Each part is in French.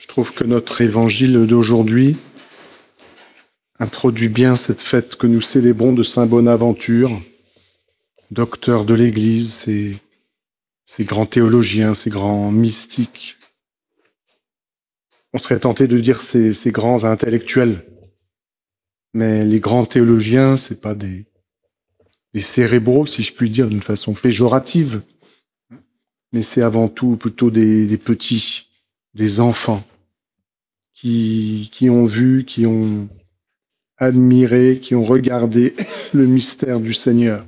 Je trouve que notre évangile d'aujourd'hui introduit bien cette fête que nous célébrons de Saint Bonaventure, docteur de l'Église, ces grands théologiens, ces grands mystiques. On serait tenté de dire ces grands intellectuels, mais les grands théologiens, c'est pas des cérébraux, si je puis dire, d'une façon péjorative, mais c'est avant tout plutôt des petits, des enfants qui ont vu, qui ont admiré, qui ont regardé le mystère du Seigneur.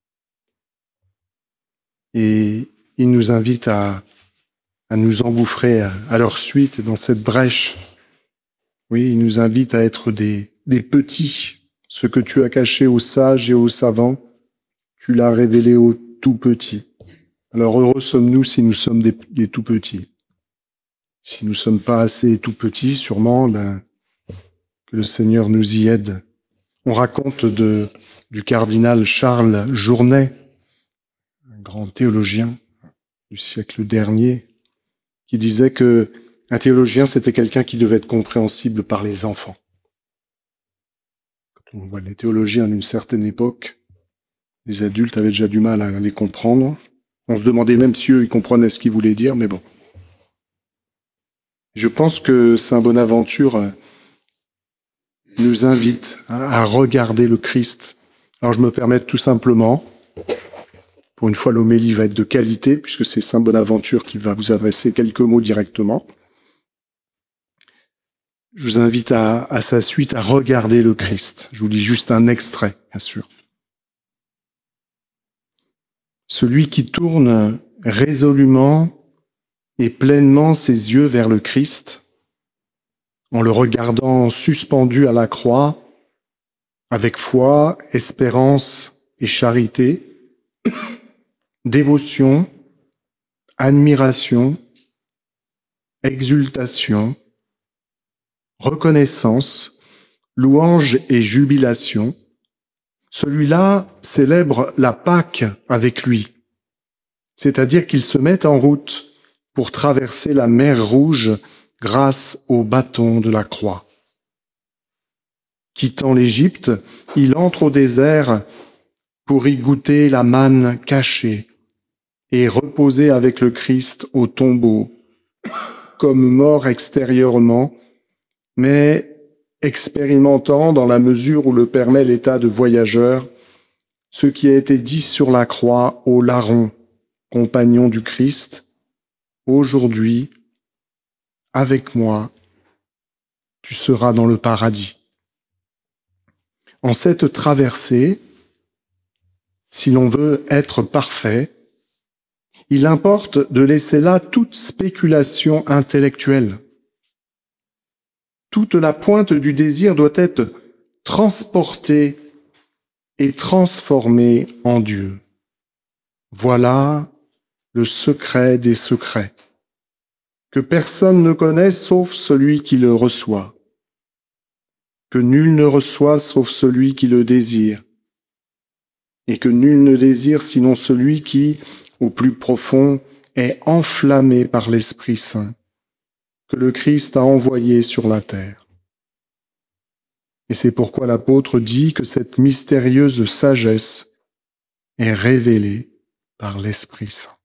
Et ils nous invitent à nous engouffrer à leur suite dans cette brèche. Oui, ils nous invitent à être des petits. Ce que tu as caché aux sages et aux savants, tu l'as révélé aux tout petits. Alors heureux sommes-nous si nous sommes des tout petits. Si nous ne sommes pas assez tout petits, sûrement, que le Seigneur nous y aide. On raconte du cardinal Charles Journet, un grand théologien du siècle dernier, qui disait que un théologien, c'était quelqu'un qui devait être compréhensible par les enfants. Quand on voit les théologiens d'une certaine époque, les adultes avaient déjà du mal à les comprendre. On se demandait même si eux, ils comprenaient ce qu'ils voulaient dire, mais bon. Je pense que Saint Bonaventure nous invite à regarder le Christ. Alors je me permets tout simplement, pour une fois l'homélie va être de qualité, puisque c'est Saint Bonaventure qui va vous adresser quelques mots directement. Je vous invite à sa suite à regarder le Christ. Je vous lis juste un extrait, bien sûr. Celui qui tourne résolument et pleinement ses yeux vers le Christ, en le regardant suspendu à la croix, avec foi, espérance et charité, dévotion, admiration, exultation, reconnaissance, louange et jubilation, celui-là célèbre la Pâque avec lui, c'est-à-dire qu'il se met en route pour traverser la mer Rouge grâce au bâton de la croix. Quittant l'Égypte, il entre au désert pour y goûter la manne cachée et reposer avec le Christ au tombeau, comme mort extérieurement, mais expérimentant, dans la mesure où le permet l'état de voyageur, ce qui a été dit sur la croix au larron, compagnon du Christ, aujourd'hui, avec moi, tu seras dans le paradis. En cette traversée, si l'on veut être parfait, il importe de laisser là toute spéculation intellectuelle. Toute la pointe du désir doit être transportée et transformée en Dieu. Voilà le secret des secrets, que personne ne connaît sauf celui qui le reçoit, que nul ne reçoit sauf celui qui le désire, et que nul ne désire sinon celui qui, au plus profond, est enflammé par l'Esprit Saint, que le Christ a envoyé sur la terre. Et c'est pourquoi l'apôtre dit que cette mystérieuse sagesse est révélée par l'Esprit Saint.